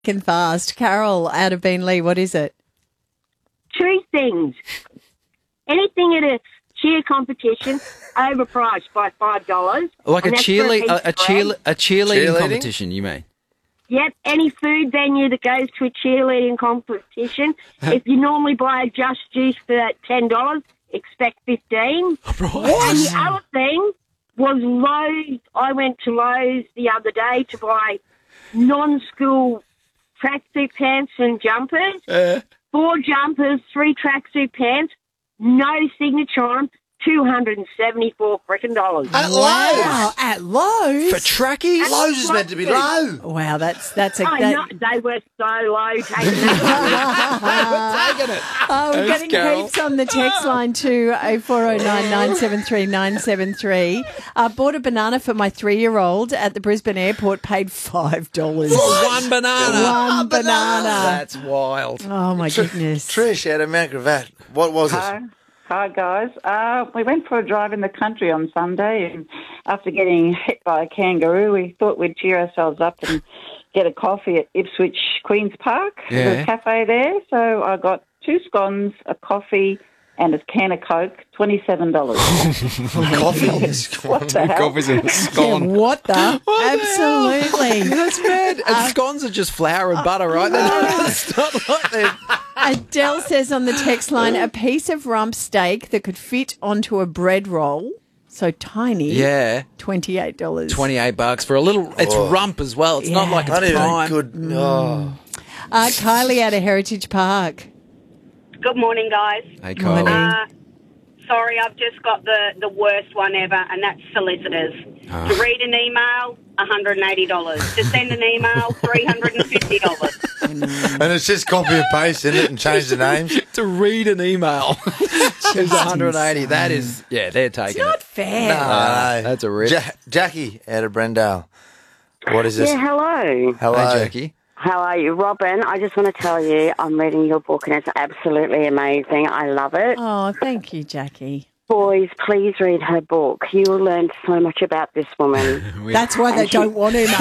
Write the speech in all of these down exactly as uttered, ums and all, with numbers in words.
And fast. Carol out of Beenleigh, what is it? Two things. Anything at a cheer competition overpriced by five dollars. Like a cheerle- a, a, cheer- a cheerleading, Cheerleading? competition, you mean? Yep, any food venue that goes to a cheerleading competition. If you normally buy a Just Juice for ten dollars, expect fifteen dollars. And the other thing was Lowe's. I went to Lowe's the other day to buy non-school tracksuit pants and jumpers. Uh. Four jumpers, three tracksuit pants, no signature on, two hundred seventy-four freaking dollars. At Lowe's. Wow, at Lowe's. For trackies? Lowe's is meant to be low. Wow, that's that's a I that, know, they were so low taking that. Taking it. Oh, we're Thanks, getting Carol. heaps on the text line to oh four oh nine, nine seven three, nine seven three. I bought a banana for my three-year-old at the Brisbane airport, paid five dollars. One banana. One banana. That's wild. Oh, my goodness. Trish out of Mount Gravatt. What was it? Hi. Hi, guys. Uh, we went for a drive in the country on Sunday, and after getting hit by a kangaroo, we thought we'd cheer ourselves up and get a coffee at Ipswich Queen's Park. Yeah. There's a cafe there, so I got two scones, a coffee, and a can of Coke, twenty-seven dollars. Coffee. What the hell? Coffee's in a Yeah, scone. what the? Absolutely. That's mad. And scones are just flour and butter, right? They're not, it's not like they're... Adele says on the text line, a piece of rump steak that could fit onto a bread roll, so tiny, Yeah. twenty-eight dollars. twenty-eight bucks for a little... It's Oh. rump as well. It's not Yeah. like it's Not even prime. good. Oh. Uh, Kylie out of Heritage Park. Good morning, guys. Hey, Kyle. Morning. Uh, sorry, I've just got the, the worst one ever, and that's solicitors. Ah. To read an email, one hundred eighty dollars. To send an email, three hundred fifty dollars. And it's just copy and paste in it and change the names. To read an email is one hundred eighty. That is... Yeah, they're taking Not it. fair. No, that's a rip. Ja- Jackie out of Brendale. What is this? Yeah, hello. Hello. Hey, Jackie. How are you? Robin, I just want to tell you I'm reading your book and it's absolutely amazing. I love it. Oh, thank you, Jackie. Boys, please read her book. You will learn so much about this woman. That's why they don't want to, mate.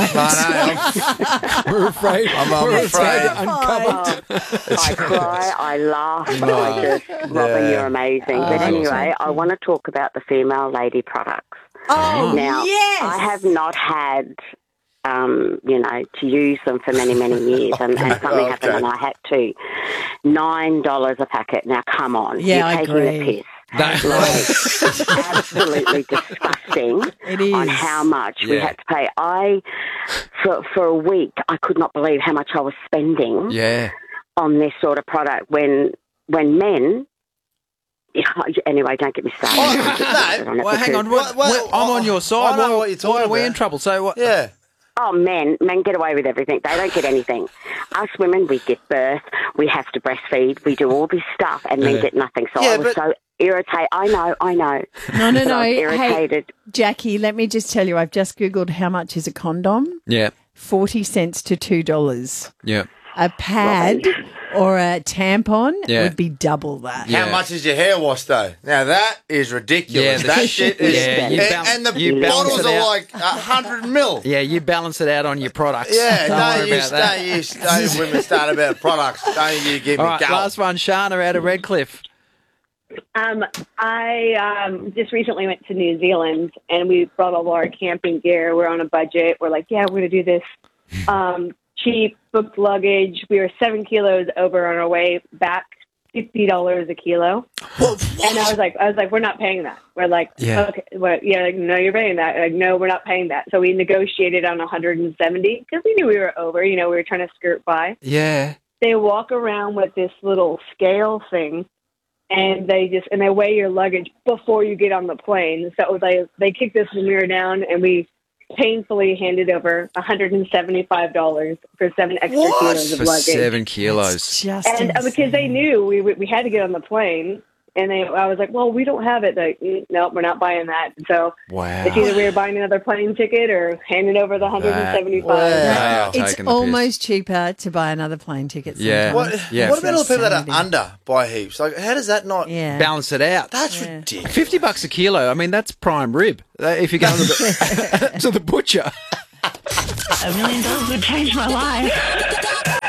I know. We're afraid. I'm, I'm We're afraid. to uncover. I cry, I laugh, I just, Robin, Yeah. you're amazing. But anyway, I want to talk about the female lady products. Oh, Now, yes. I have not had, um, you know, to use them for many, many years, and, and something Okay. happened and I had to. Nine dollars a packet. Now, come on. Yeah, You're I taking agree. the piss. That- It's absolutely disgusting It is. on how much we Yeah. had to pay. I, for, for a week, I could not believe how much I was spending Yeah. on this sort of product when when men... Anyway, don't get me started. Oh, I'm just no. started on it Well, hang because- on. What, Well, well, I'm on your side. I know why, what you're talking why are we about. in trouble? So what? Yeah. Oh, men, men get away with everything. They don't get anything. Us women, we give birth, we have to breastfeed, we do all this stuff, and men Yeah. get nothing. So Yeah, I was but- so irritated. I know, I know. No, no, But no. I was Hey, irritated. Jackie, let me just tell you, I've just Googled how much is a condom. Yeah. forty cents to two dollars. Yeah. A pad or a tampon Yeah. would be double that. Yeah. How much is your hair wash, though? Now, that is ridiculous. Yeah, the- that shit is... Yeah, you and, bal- and the you balance bottles it are out. like one hundred mil. Yeah, you balance it out on your products. Yeah, don't don't worry you, about that. don't you, don't you women start about products. Don't you give All me right, go. last one. Shana out of Redcliffe. Um, I um, just recently went to New Zealand and we brought all our camping gear. We're on a budget. We're like, yeah, we're going to do this um, cheap, booked luggage. We were seven kilos over on our way back, fifty dollars a kilo. And I was like, I was like, we're not paying that. We're like, Yeah. okay, well, yeah, like, no, you're paying that. Like, no, we're not paying that. So we negotiated on one hundred seventy because we knew we were over. You know, we were trying to skirt by. Yeah. They walk around with this little scale thing, and they just and they weigh your luggage before you get on the plane. So they they kicked this mirror down, and we painfully handed over one hundred seventy-five dollars for seven extra What? kilos of For luggage. seven kilos. It's just And uh, because they knew we we had to get on the plane, and they I was like, well, we don't have it. Like, mm, no, we're not buying that. So Wow. it's either we were buying another plane ticket or handing over the one hundred seventy-five. Wow. They are it's taking the piss. almost cheaper to buy another plane ticket. Yeah. sometimes. What, Yeah. what about all the people that Sanity. are under by heaps? Like, how does that not... Yeah. Balance it out. That's Yeah. ridiculous. fifty bucks a kilo. I mean, that's prime rib. Uh, If you go to the, to the butcher. A million dollars would change my life.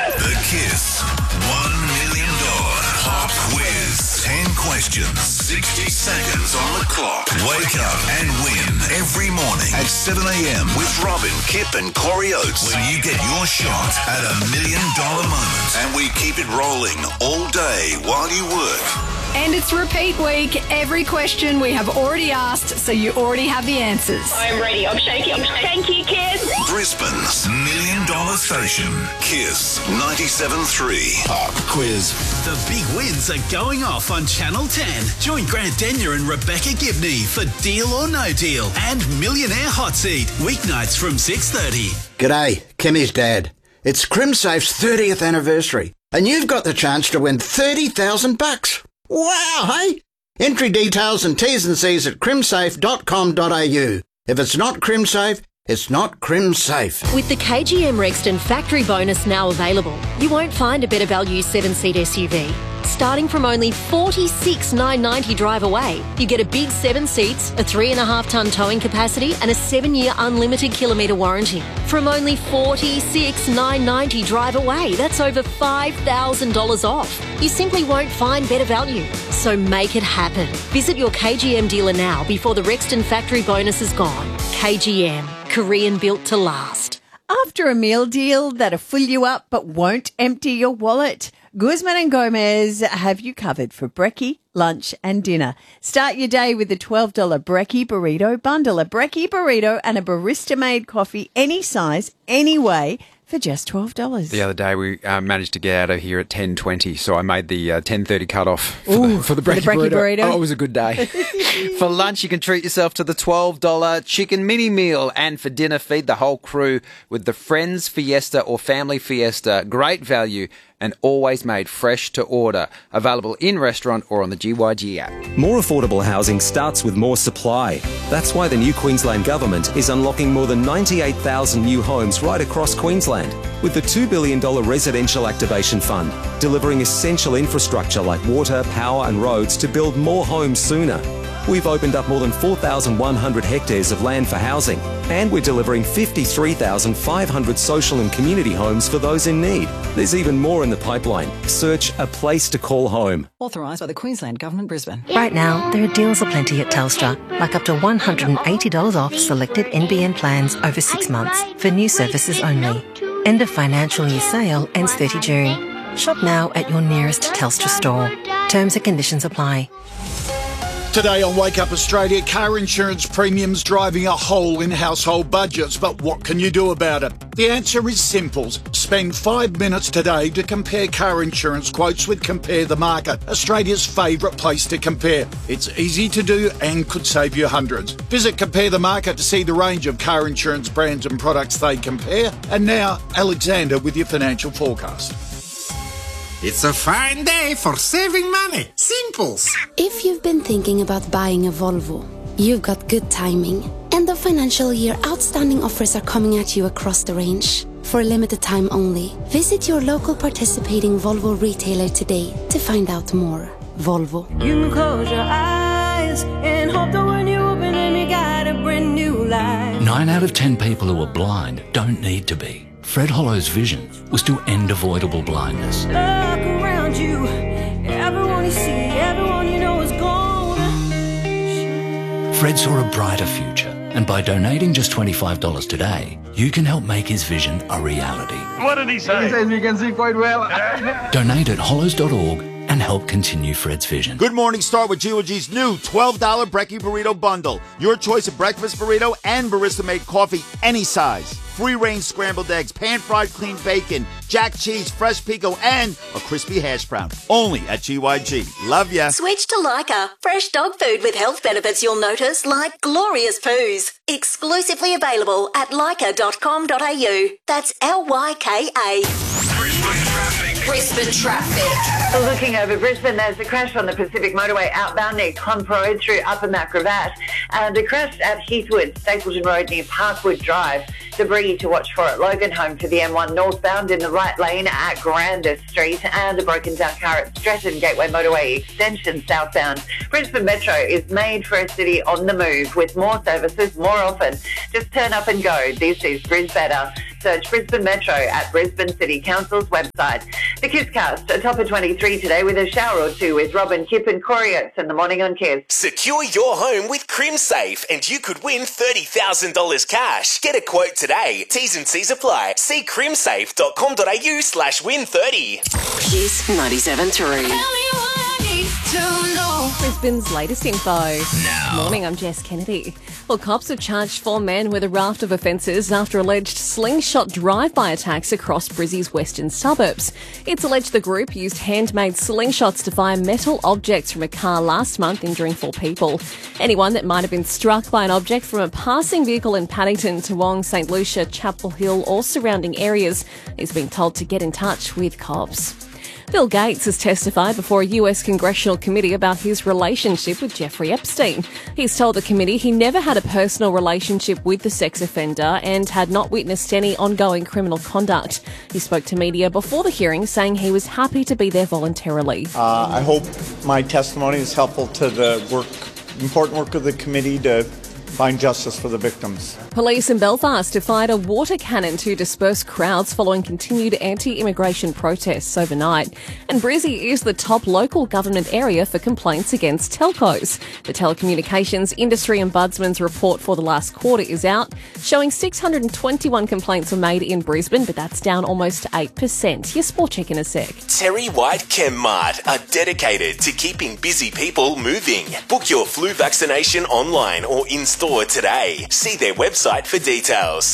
questions. sixty seconds on the clock. Wake up and win every morning at seven a.m. with Robin, Kip and Corey Oates. When you get your shot at a million dollar moment. And we keep it rolling all day while you work. And it's repeat week. Every question we have already asked, so you already have the answers. I'm ready. I'm shaking. I'm shaking. Thank you, kids. Brisbane's million dollar station. Kiss ninety-seven point three. Pop quiz. The big wins are going off on Channel ten. Join Grant Denyer and Rebecca Gibney for Deal or No Deal and Millionaire Hot Seat. Weeknights from six thirty. G'day, Kimmy's dad. It's CrimSafe's thirtieth anniversary, and you've got the chance to win thirty thousand bucks. Wow, hey? Entry details and T's and C's at crimsafe dot com dot a u. If it's not CrimSafe, it's not CrimSafe. With the K G M Rexton factory bonus now available, you won't find a better value seven-seat S U V. Starting from only forty-six thousand nine hundred ninety dollars drive away, you get a big seven seats, a three and a half tonne towing capacity and a seven-year unlimited kilometre warranty. From only forty-six thousand nine hundred ninety dollars drive away, that's over five thousand dollars off. You simply won't find better value. So make it happen. Visit your K G M dealer now before the Rexton factory bonus is gone. K G M, Korean built to last. After a meal deal that'll fill you up but won't empty your wallet, Guzman and Gomez have you covered for brekkie, lunch and dinner. Start your day with a twelve dollars brekkie burrito bundle. A brekkie burrito and a barista-made coffee, any size, any way, for just twelve dollars. The other day we uh, managed to get out of here at ten twenty, so I made the uh, ten thirty cut-off for, Ooh, the, for the for brekkie, the brekkie burrito. burrito. Oh, it was a good day. For lunch, you can treat yourself to the twelve dollars chicken mini meal, and for dinner, feed the whole crew with the Friends Fiesta or Family Fiesta. Great value and always made fresh to order. Available in restaurant or on the G Y G app. More affordable housing starts with more supply. That's why the new Queensland Government is unlocking more than ninety-eight thousand new homes right across Queensland, with the two billion dollars Residential Activation Fund, delivering essential infrastructure like water, power and roads to build more homes sooner. We've opened up more than four thousand one hundred hectares of land for housing, and we're delivering fifty-three thousand five hundred social and community homes for those in need. There's even more in the pipeline. Search A Place to Call Home. Authorised by the Queensland Government, Brisbane. Right now, there are deals aplenty at Telstra, like up to one hundred eighty dollars off selected N B N plans over six months for new services only. End of financial year sale ends thirty June. Shop now at your nearest Telstra store. Terms and conditions apply. Today on Wake Up Australia, car insurance premiums driving a hole in household budgets, but what can you do about it? The answer is simple. Spend five minutes today to compare car insurance quotes with Compare the Market, Australia's favourite place to compare. It's easy to do and could save you hundreds. Visit Compare the Market to see the range of car insurance brands and products they compare. And now, Alexander with your financial forecast. It's a fine day for saving money. Simples. If you've been thinking about buying a Volvo, you've got good timing. End of financial year outstanding offers are coming at you across the range. For a limited time only, visit your local participating Volvo retailer today to find out more. Volvo. You can close your eyes and hope that when you open them you got a brand new life. Nine out of ten people who are blind don't need to be. Fred Hollow's vision was to end avoidable blindness. Look around you, everyone you see, everyone you know is gone. Fred saw a brighter future, and by donating just twenty-five dollars today, you can help make his vision a reality. What did he say? He says you can see quite well. Donate at hollows dot org and help continue Fred's vision. Good morning, start with G O G's new twelve dollars Brekkie Burrito Bundle. Your choice of breakfast burrito and barista-made coffee, any size. Free-range scrambled eggs, pan-fried clean bacon, jack cheese, fresh pico, and a crispy hash brown. Only at G Y G. Love ya. Switch to Lyka. Fresh dog food with health benefits you'll notice, like glorious poos. Exclusively available at lyka dot com dot a u. That's L Y K A. Brisbane traffic. Looking over Brisbane, there's a crash on the Pacific Motorway outbound near Clonp Road through Upper Macravat, and a crash at Heathwood, Stapleton Road near Parkwood Drive. Debris to watch for at Logan Home for the M one northbound in the right lane at Grandis Street, and a broken down car at Stretton Gateway Motorway extension southbound. Brisbane Metro is made for a city on the move with more services more often. Just turn up and go. This is Brisbetter. Search Brisbane Metro at Brisbane City Council's website. The KISScast, a top of twenty-three today with a shower or two with Robin, Kip and Corey Oates in the morning on Kiss. Secure your home with CrimSafe and you could win thirty thousand dollars cash. Get a quote today. T's and C's apply. See crimsafe.com.au slash win 30. Kiss ninety-seven point three. Brisbane's latest info. Now. Morning, I'm Jess Kennedy. Well, cops have charged four men with a raft of offences after alleged slingshot drive-by attacks across Brizzy's western suburbs. It's alleged the group used handmade slingshots to fire metal objects from a car last month, injuring four people. Anyone that might have been struck by an object from a passing vehicle in Paddington, Toowong, St Lucia, Chapel Hill or surrounding areas is being told to get in touch with cops. Bill Gates has testified before a U S congressional committee about his relationship with Jeffrey Epstein. He's told the committee he never had a personal relationship with the sex offender and had not witnessed any ongoing criminal conduct. He spoke to media before the hearing, saying he was happy to be there voluntarily. Uh, I hope my testimony is helpful to the work, important work of the committee to find justice for the victims. Police in Belfast have fired a water cannon to disperse crowds following continued anti-immigration protests overnight. And Brizzy is the top local government area for complaints against telcos. The Telecommunications Industry Ombudsman's report for the last quarter is out, showing six hundred twenty-one complaints were made in Brisbane, but that's down almost eight percent. Your sport check in a sec. Terry White ChemMart are dedicated to keeping busy people moving. Book your flu vaccination online or in-store today. See their website for details.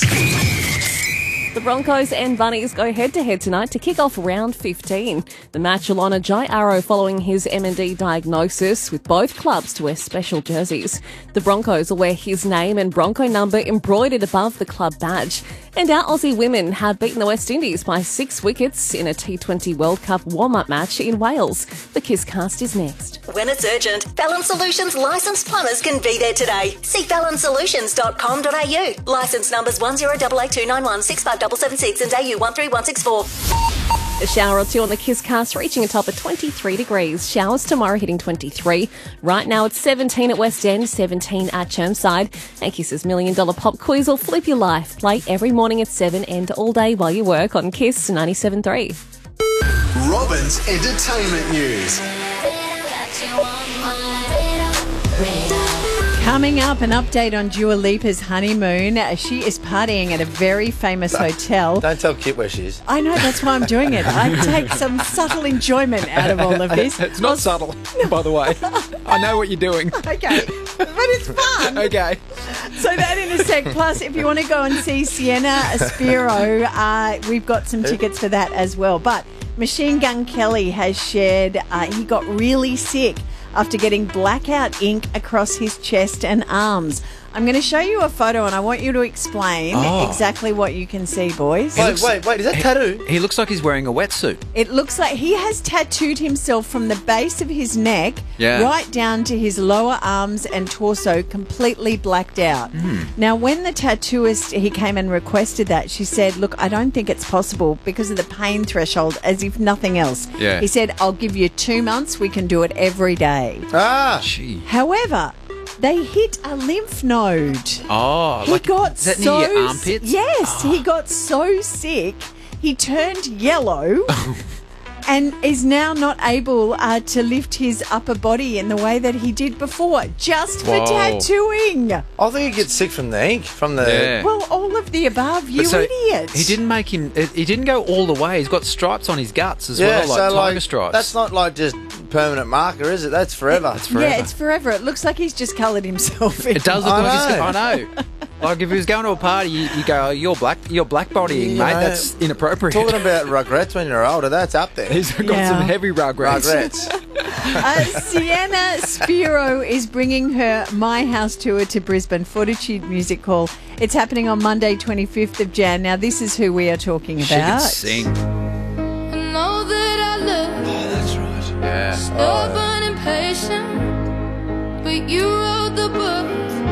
The Broncos and Bunnies go head-to-head tonight to kick off round fifteen. The match will honour Jai Arrow following his M and D diagnosis, with both clubs to wear special jerseys. The Broncos will wear his name and Bronco number embroidered above the club badge. And our Aussie women have beaten the West Indies by six wickets in a T twenty World Cup warm-up match in Wales. The KISScast is next. When it's urgent, Fallon Solutions licensed plumbers can be there today. See fallon solutions dot com dot a u. Licence numbers one zero eight eight two nine one six five seven seven six and A U one three one six four. A shower or two on the KISScast, reaching a top of twenty-three degrees. Showers tomorrow hitting twenty-three. Right now it's seventeen at West End, seventeen at Chermside. And Kiss's Million Dollar Pop Quiz will flip your life. Play every morning at seven and all day while you work on Kiss ninety-seven point three. Robin's entertainment news. Coming up, an update on Dua Lipa's honeymoon. She is partying at a very famous hotel. Don't tell Kit where she is. I know, that's why I'm doing it. I take some subtle enjoyment out of all of this. It's not subtle, by the way. I know what you're doing. Okay, but it's fun. Okay. So that in a sec. Plus, if you want to go and see Sienna Spiro, uh, we've got some tickets for that as well. But Machine Gun Kelly has shared uh, he got really sick after getting blackout ink across his chest and arms. I'm going to show you a photo and I want you to explain Oh. exactly what you can see, boys. Wait, wait, wait, is that tattoo? He looks like he's wearing a wetsuit. It looks like he has tattooed himself from the base of his neck Yeah. right down to his lower arms and torso, completely blacked out. Mm. Now, when the tattooist, he came and requested that, she said, look, I don't think it's possible because of the pain threshold, as if nothing else. Yeah. He said, I'll give you two months. We can do it every day. Ah. Gee. However, they hit a lymph node. Oh, He like, got is that so near your armpits? Yes, he got so sick, he turned yellow and is now not able uh, to lift his upper body in the way that he did before, just for Whoa. tattooing. I think he gets sick from the ink, from the... Yeah. Well, all of the above, you But so idiot. He didn't make him. He didn't go all the way. He's got stripes on his guts as yeah, well, like so tiger like, stripes. that's not like just permanent marker, is it? That's forever. That's forever. Yeah, it's forever. It looks like he's just coloured himself in. It does look I like he's. know. I know. Like if he was going to a party, you, you go, oh, "You're black. You're black bodying, You mate. know, That's inappropriate." Talking about regrets when you're older, that's up there. He's got Yeah. some heavy rugrats. Regrets. Uh, Sienna Spiro is bringing her My House tour to Brisbane, Fortitude Music Hall. It's happening on Monday, twenty-fifth of January. Now, this is who we are talking She about. can sing. I know that I look Oh, that's right. Yeah. stubborn and patient, but you wrote the book.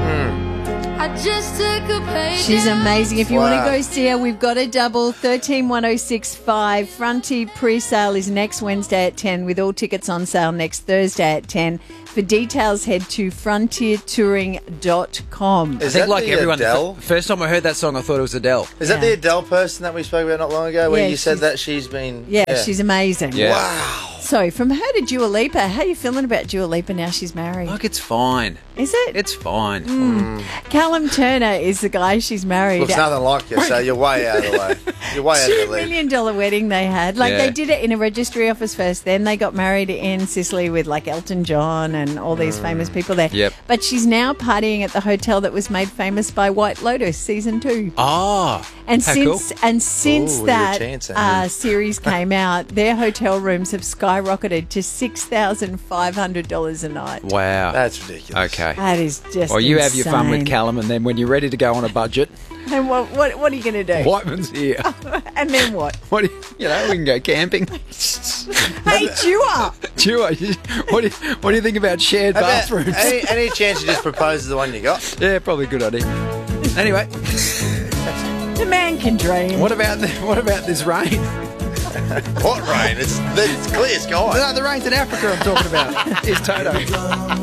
I just took a page. She's amazing. If you want Wow. to go see her, we've got a double, thirteen one oh six five. Fronty pre-sale is next Wednesday at ten, with all tickets on sale next Thursday at ten. For details, head to frontier touring dot com. I think, like everyone, the first time I heard that song, I thought it was Adele. Is that the Adele person that we spoke about not long ago, where Yeah, you said she's- that she's been... Yeah, she's amazing. Yeah. Wow. So, from her to Dua Lipa, how are you feeling about Dua Lipa now she's married? Look, it's fine. Is it? It's fine. Mm. Callum Turner is the guy she's married. Looks nothing like you, so you're way out of the way. You're way out of Two the league. million dollar wedding they had. Like Yeah. they did it in a registry office first, then they got married in Sicily with like Elton John and all these famous people there. Yep. But she's now partying at the hotel that was made famous by White Lotus season two. Oh, And how since cool. and since Ooh, you're that chancing. uh, series came out, their hotel rooms have skyrocketed to six thousand five hundred dollars a night. Wow. That's ridiculous. Okay. That is just Well, you have your fun with insane. Callum, and then when you're ready to go on a budget, And what what, what are you going to do? Whiteman's here. And then what? What do you, you know, we can go camping. Hey, Dua! Dua, you- what do you, what do you think about shared How about- bathrooms? Any, any chance you just propose the one you got? Yeah, probably a good idea. Anyway, The man can dream. what about the, what about this rain? What rain? It's, it's clear sky. No, the rain's in Africa I'm talking about. Here's Toto.